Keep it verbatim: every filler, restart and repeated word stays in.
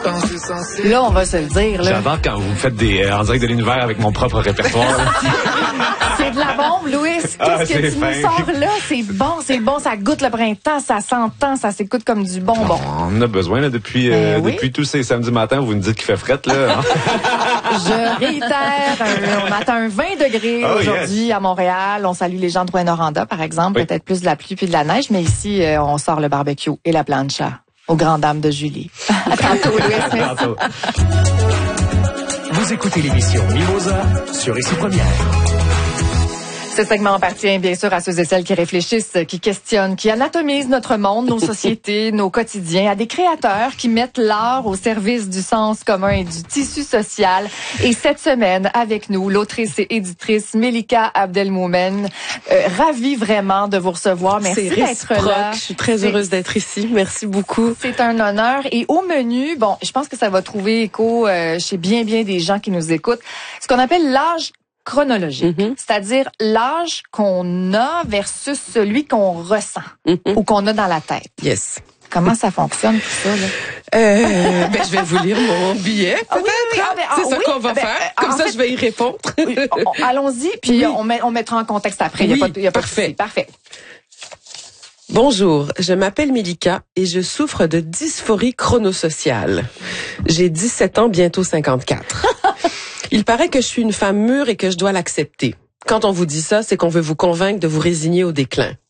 quand je suis sensible. Là, on va se le dire, là. J'adore quand vous me faites des euh, en direct de l'univers avec mon propre répertoire. C'est de la bombe, Louis. Qu'est-ce Ah, que c'est tu fin. nous sors là? C'est bon, c'est bon. Ça goûte le printemps, ça s'entend, ça s'écoute comme du bonbon. On en a besoin là, depuis, euh, Ben oui. depuis tous ces samedis matins où vous nous dites qu'il fait fret. Là, hein? Je réitère, un- on attend un vingt degrés Oh, aujourd'hui à Montréal. On salue les gens de Rouyn-Noranda, par exemple. Oui. Peut-être plus de la pluie puis de la neige, mais ici, euh, on sort le barbecue et la plancha aux grandes dames de Julie. À tantôt, Louis. À tantôt. Vous écoutez l'émission Mimosa sur Ici Première. Ce segment appartient bien sûr à ceux et celles qui réfléchissent, qui questionnent, qui anatomisent notre monde, nos sociétés, nos quotidiens, à des créateurs qui mettent l'art au service du sens commun et du tissu social. Et cette semaine, avec nous, l'autrice et éditrice Melika Abdelmoumen. Euh, ravie vraiment de vous recevoir. Merci C'est d'être réciproque. là. Je suis très C'est- heureuse d'être ici. Merci beaucoup. C'est un honneur. Et au menu, bon, je pense que ça va trouver écho euh, chez bien, bien des gens qui nous écoutent. Ce qu'on appelle l'âge chronologique, Mhm. c'est-à-dire l'âge qu'on a versus celui qu'on ressent Mhm. ou qu'on a dans la tête. Yes. Comment ça fonctionne tout ça, là? Euh, ben, je vais vous lire mon billet, peut-être. Ah oui, oui, ah, ben, ah, C'est ça oui, qu'on va ben, faire. euh, Comme en ça, fait- je vais y répondre. Oui, on- allons-y, puis Oui. on, met, on mettra en contexte après. Il Oui, y a pas, de- il y a pas de parfait. souci. Parfait. Bonjour, je m'appelle Melika et je souffre de dysphorie chronosociale. J'ai dix-sept ans, bientôt cinquante-quatre. Il paraît que je suis une femme mûre et que je dois l'accepter. Quand on vous dit ça, c'est qu'on veut vous convaincre de vous résigner au déclin.